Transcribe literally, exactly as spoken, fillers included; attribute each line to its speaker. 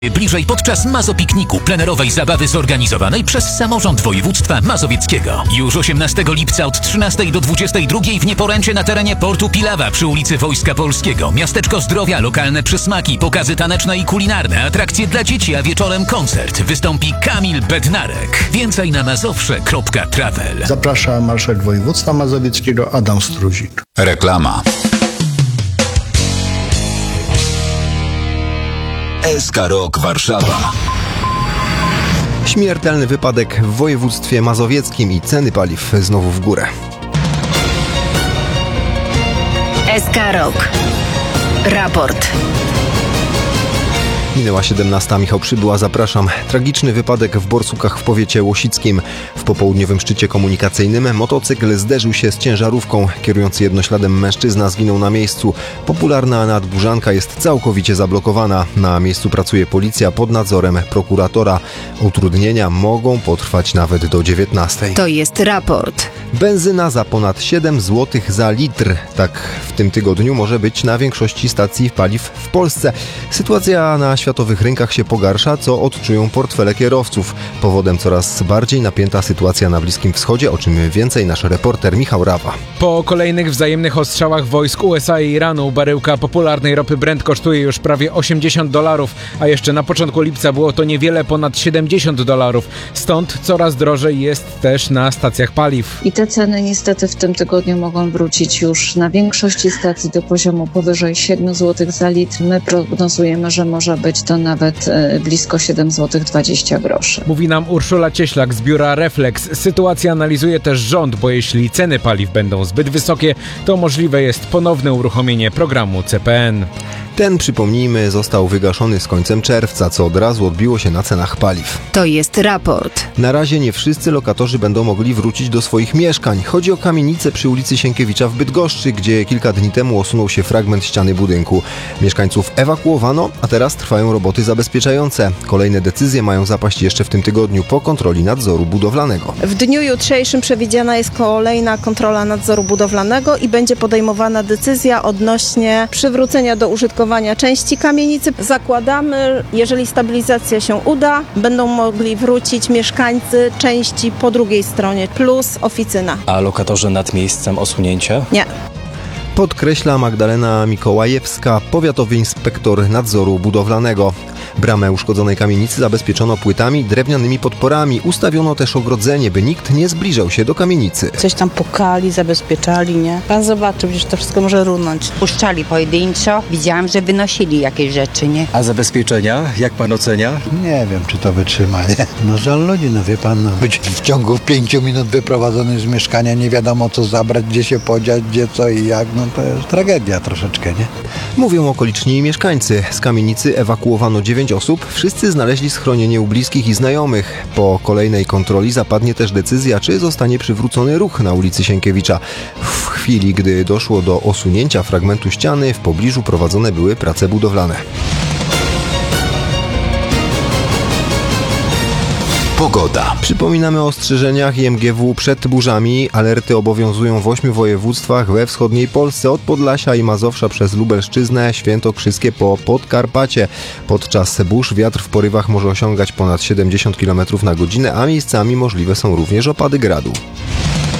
Speaker 1: Bliżej podczas Mazopikniku, plenerowej zabawy zorganizowanej przez Samorząd Województwa Mazowieckiego. Już osiemnastego lipca od trzynastej do dwudziestej drugiej w Nieporęcie na terenie Portu Pilawa przy ulicy Wojska Polskiego. Miasteczko Zdrowia, lokalne przysmaki, pokazy taneczne i kulinarne, atrakcje dla dzieci, a wieczorem koncert. Wystąpi Kamil Bednarek. Więcej na mazowsze kropka travel.
Speaker 2: Zaprasza marszałek województwa mazowieckiego Adam Struzik.
Speaker 3: Reklama. S K Rok Warszawa.
Speaker 4: Śmiertelny wypadek w województwie mazowieckim i ceny paliw znowu w górę.
Speaker 5: S K Rok. Raport.
Speaker 4: Minęła siedemnasta, Michał Przybyła, zapraszam. Tragiczny wypadek w Borsukach w powiecie łosickim. W popołudniowym szczycie komunikacyjnym motocykl zderzył się z ciężarówką. Kierujący jednośladem mężczyzna zginął na miejscu. Popularna nadburzanka jest całkowicie zablokowana. Na miejscu pracuje policja pod nadzorem prokuratora. Utrudnienia mogą potrwać nawet do dziewiętnastej.
Speaker 5: To jest raport.
Speaker 4: Benzyna za ponad siedem złotych za litr. Tak w tym tygodniu może być na większości stacji paliw w Polsce. Sytuacja na światowych rynkach się pogarsza, co odczują portfele kierowców. Powodem coraz bardziej napięta sytuacja na Bliskim Wschodzie, o czym więcej nasz reporter Michał Rawa.
Speaker 6: Po kolejnych wzajemnych ostrzałach wojsk U S A i Iranu baryłka popularnej ropy Brent kosztuje już prawie osiemdziesiąt dolarów, a jeszcze na początku lipca było to niewiele ponad siedemdziesiąt dolarów. Stąd coraz drożej jest też na stacjach paliw.
Speaker 7: I te ceny niestety w tym tygodniu mogą wrócić już na większości stacji do poziomu powyżej siedem złotych za litr. My prognozujemy, że może być to nawet blisko siedem złotych dwadzieścia groszy.
Speaker 6: Mówi nam Urszula Cieślak z biura Reflex. Sytuację analizuje też rząd, bo jeśli ceny paliw będą zbyt wysokie, to możliwe jest ponowne uruchomienie programu C P N.
Speaker 4: Ten, przypomnijmy, został wygaszony z końcem czerwca, co od razu odbiło się na cenach paliw.
Speaker 5: To jest raport.
Speaker 4: Na razie nie wszyscy lokatorzy będą mogli wrócić do swoich mieszkań. Chodzi o kamienicę przy ulicy Sienkiewicza w Bydgoszczy, gdzie kilka dni temu osunął się fragment ściany budynku. Mieszkańców ewakuowano, a teraz trwają roboty zabezpieczające. Kolejne decyzje mają zapaść jeszcze w tym tygodniu po kontroli nadzoru budowlanego.
Speaker 8: W dniu jutrzejszym przewidziana jest kolejna kontrola nadzoru budowlanego i będzie podejmowana decyzja odnośnie przywrócenia do użytkowania części kamienicy. Zakładamy, jeżeli stabilizacja się uda, będą mogli wrócić mieszkańcy części po drugiej stronie, plus oficyna.
Speaker 9: A lokatorzy nad miejscem osunięcia?
Speaker 8: Nie.
Speaker 4: Podkreśla Magdalena Mikołajewska, powiatowy inspektor nadzoru budowlanego. Bramę uszkodzonej kamienicy zabezpieczono płytami, drewnianymi podporami. Ustawiono też ogrodzenie, by nikt nie zbliżał się do kamienicy.
Speaker 10: Coś tam pukali, zabezpieczali, nie? Pan zobaczy, przecież to wszystko może runąć.
Speaker 11: Puszczali pojedynczo. Widziałam, że wynosili jakieś rzeczy, nie?
Speaker 9: A zabezpieczenia? Jak pan ocenia?
Speaker 2: Nie wiem, czy to wytrzyma, nie? No żal ludzi, no wie pan, no, być w ciągu pięciu minut wyprowadzony z mieszkania, nie wiadomo co zabrać, gdzie się podziać, gdzie co i jak, no to jest tragedia troszeczkę, nie?
Speaker 4: Mówią okoliczni mieszkańcy. Z kamienicy ewakuowano dziewięć osób. Wszyscy znaleźli schronienie u bliskich i znajomych. Po kolejnej kontroli zapadnie też decyzja, czy zostanie przywrócony ruch na ulicy Sienkiewicza. W chwili, gdy doszło do osunięcia fragmentu ściany, w pobliżu prowadzone były prace budowlane.
Speaker 3: Pogoda.
Speaker 4: Przypominamy o ostrzeżeniach I M G W przed burzami. Alerty obowiązują w ośmiu województwach we wschodniej Polsce, od Podlasia i Mazowsza przez Lubelszczyznę, Świętokrzyskie po Podkarpacie. Podczas burz wiatr w porywach może osiągać ponad siedemdziesiąt kilometrów na godzinę, a miejscami możliwe są również opady gradu.